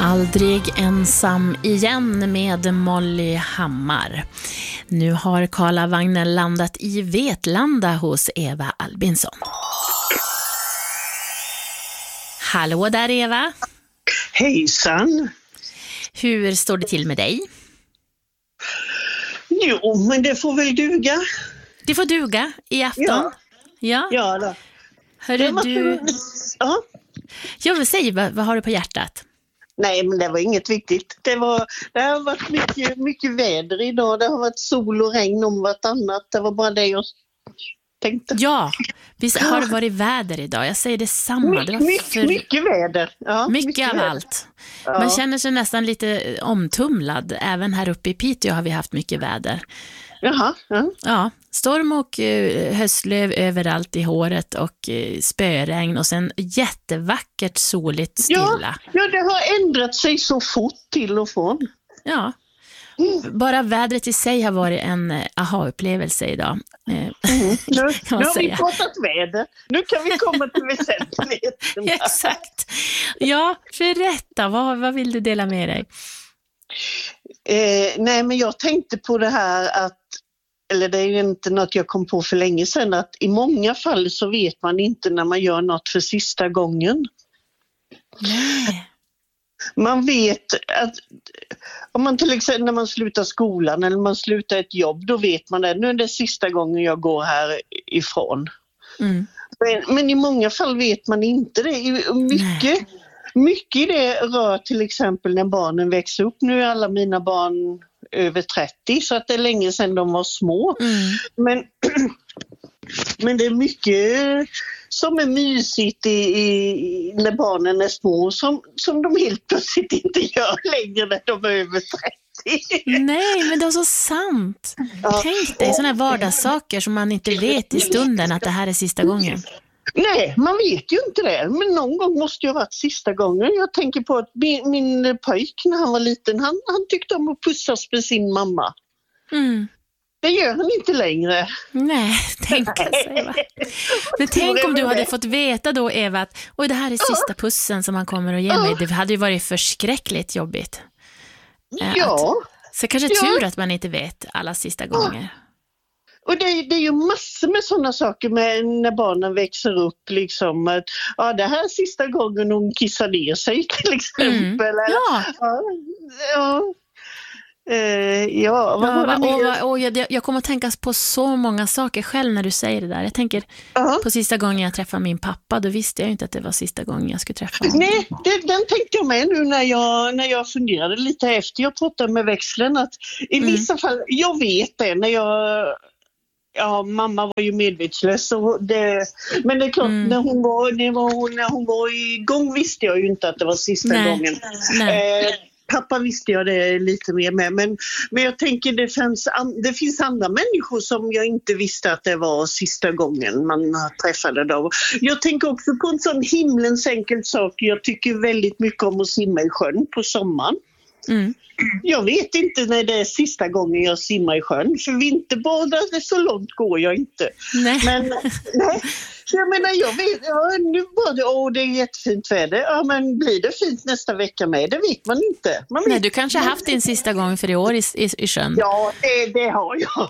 Aldrig ensam igen med Molly Hammar. Nu har Karlavagnen landat i Vetlanda hos Eva Albinsson. Hallå där Eva. Hejsan. Hur står det till med dig? Jo, men det får väl duga. Det får duga i afton. Ja då. Hörru du... Ja. Jag vill säga, vad har du på hjärtat? Nej, men det var inget viktigt. Det har varit mycket väder idag. Det har varit sol och regn om vartannat. Det var bara det jag tänkte. Ja, visst har det varit väder idag. Jag säger detsamma. Det var mycket väder. Ja, mycket av allt. Ja. Man känner sig nästan lite omtumlad. Även här uppe i Piteå har vi haft mycket väder. Jaha. Ja, storm och höstlöv överallt i håret och spöregn och sen jättevackert soligt stilla. Ja, det har ändrat sig så fort till och från. Ja, bara vädret i sig har varit en aha-upplevelse idag. Nu har vi pratat väder. Nu kan vi komma till väsentligheten. Exakt. Ja, berätta. Vad vill du dela med dig? Nej, men jag tänkte på det här att, eller det är ju inte något jag kom på för länge sedan, att i många fall så vet man inte när man gör något för sista gången. Nej. Man vet att om man till exempel när man slutar skolan eller man slutar ett jobb, då vet man att nu är det sista gången jag går här ifrån. Mm. Men i många fall vet man inte det. Mycket i det rör till exempel när barnen växer upp. Nu är alla mina barn över 30 så att det är länge sedan de var små. Mm. Men det är mycket som är mysigt när barnen är små som de helt plötsligt inte gör längre när de är över 30. Nej, men det är så sant. Ja. Tänk dig sådana här vardagssaker som man inte vet i stunden att det här är sista gången. Nej, man vet ju inte det. Men någon gång måste ju ha varit sista gången. Jag tänker på att min pojk när han var liten, han tyckte om att pussas med sin mamma. Mm. Det gör han inte längre. Nej, tänk sig va. Men tänk om du hade fått veta då Eva att det här är sista pussen som han kommer att ge mig. Det hade ju varit förskräckligt jobbigt. Så kanske tur att man inte vet alla sista gånger. Och det är ju massor med sådana saker med när barnen växer upp liksom att det här är sista gången hon kissar ner sig till exempel. Jag kommer att tänka på så många saker själv när du säger det där. Jag tänker på sista gången jag träffade min pappa, då visste jag inte att det var sista gången jag skulle träffa honom. Nej, den tänkte jag med nu när jag funderade lite efter. Jag pratade med växeln att i vissa fall, jag vet det när mamma var ju medvetslös men det är klart när hon var igång visste jag ju inte att det var sista gången. Pappa visste jag det lite mer med, men jag tänker det finns andra människor som jag inte visste att det var sista gången man träffade dem. Jag tänker också på en sån himlens enkel sak. Jag tycker väldigt mycket om att simma i sjön på sommaren. Mm. Jag vet inte när det är sista gången jag simmar i sjön, för vinterbadar så långt går jag inte. Nej. Men jag menar, jag vet, nu var det är jättefint väder. Ja, men blir det fint nästa vecka med? Det vet man inte. Nej, du kanske har haft din sista gång för i år i sjön. Ja, det har jag.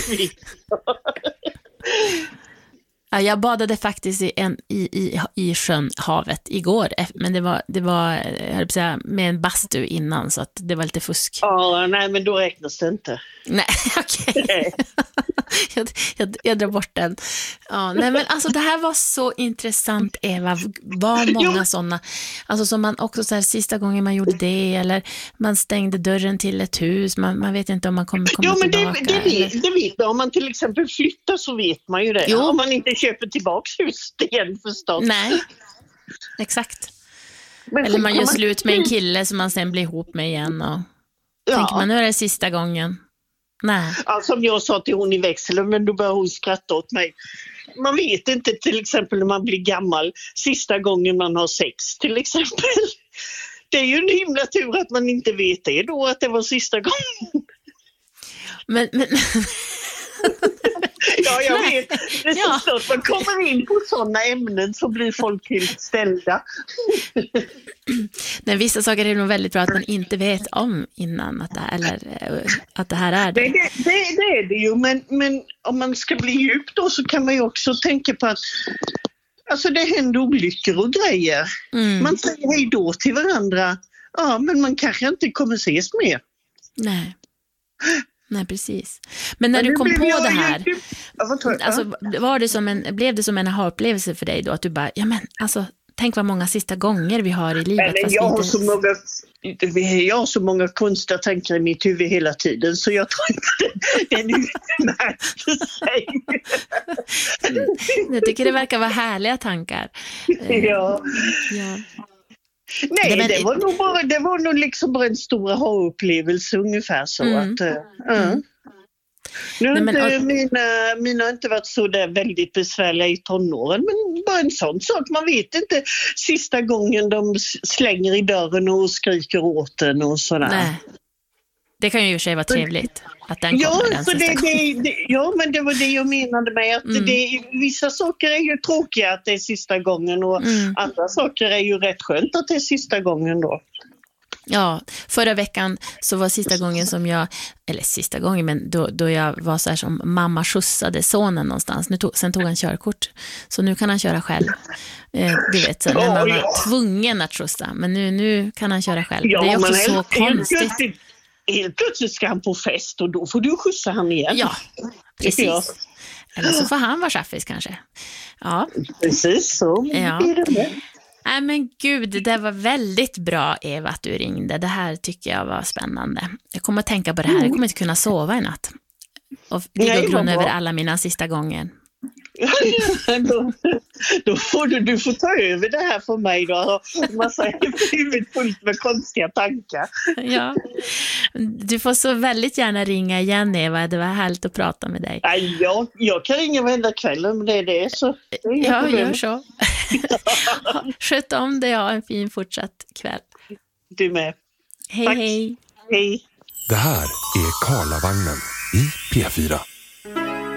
Ja, jag badade faktiskt i sjön, havet, igår. Men det var jag höll på att säga, med en bastu innan, så att det var lite fusk. Nej, men då räknas det inte. Nej, okej. Jag drar bort den. Nej, men alltså det här var så intressant, Eva. Var många sådana. Alltså som man också så här, sista gången man gjorde det, eller man stängde dörren till ett hus. Man vet inte om man kommer komma tillbaka. Det vet man. Om man till exempel flyttar så vet man ju det. Jo. Om man inte köper tillbaks huset igen förstås. Nej, exakt. Eller man gör slut med en kille som man sen blir ihop med igen och tänker man, nu är det sista gången. Nej. Som jag sa till hon i växeln, men då började hon skratta åt mig. Man vet inte till exempel när man blir gammal, sista gången man har sex till exempel. Det är ju en himla tur att man inte vet det då, att det var sista gången. Men Ja, jag vet. Det är så stort. Man kommer in på sådana ämnen så blir folk helt ställda. Nej, vissa saker är nog väldigt bra att man inte vet om innan att det här, eller att det här är det. Det är det ju, men om man ska bli djup då så kan man ju också tänka på att alltså det händer olyckor och grejer. Man säger hej då till varandra. Ja, men man kanske inte kommer ses mer. Nej, precis. Men när du kom på det här, alltså, blev det som en aha-upplevelse för dig då? Att du bara, ja men alltså, tänk vad många sista gånger vi har i livet. Jag har så många konstiga tankar i mitt huvud hela tiden så jag tror inte den utmärker sig. Jag tycker det verkar vara härliga tankar. Ja. Nej, det var nog liksom bara en stor aha-upplevelse ungefär så att... Mina har inte varit så där väldigt besvärliga i tonåren, men bara en sån sak. Man vet inte sista gången de slänger i dörren och skriker åt den och sådär. Nej. Det kan ju i och för sig vara trevligt att den kommer den sista gången. Ja, men det var det jag menade med att vissa saker är ju tråkiga att det är sista gången och andra saker är ju rätt skönt att det är sista gången då. Ja, förra veckan så var sista gången som jag, eller sista gången, men då jag var så här som mamma skjutsade sonen någonstans. Sen tog han körkort, så nu kan han köra själv. Du vet, så när man var tvungen att skjutsa, men nu kan han köra själv. Ja, det är också så konstigt. Helt plötsligt ska han på fest och då får du skjutsa han igen. Ja, precis. Eller så får han vara chaffis kanske. Ja. Precis så. Ja. Nej men gud, det var väldigt bra Eva att du ringde. Det här tycker jag var spännande. Jag kommer att tänka på det här. Jag kommer inte kunna sova i natt. Och ligga och grunna över alla mina sista gånger. Då får du får ta över det här för mig då. Man säger huvudet fullt med konstiga tankar. Ja. Du får så väldigt gärna ringa igen Eva. Det var härligt att prata med dig. Jag kan ringa varenda kväll om det är det. Så ja, gör så. Sköt om dig och ha en fin fortsatt kväll. Du med. Hej, tack. Hej. Hej. Det här är Karlavagnen i P4.